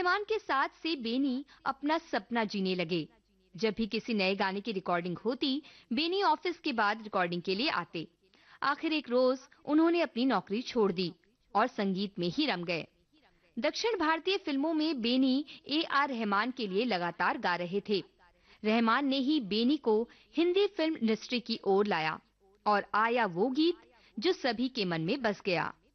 रहमान के साथ से बेनी अपना सपना जीने लगे। जब भी किसी नए गाने की रिकॉर्डिंग होती, बेनी ऑफिस के बाद रिकॉर्डिंग के लिए आते। आखिर एक रोज उन्होंने अपनी नौकरी छोड़ दी और संगीत में ही रम गए। दक्षिण भारतीय फिल्मों में बेनी A.R. रहमान के लिए लगातार गा रहे थे। रहमान ने ही बेनी को हिंदी फिल्म इंडस्ट्री की ओर लाया और आया वो गीत जो सभी के मन में बस गया।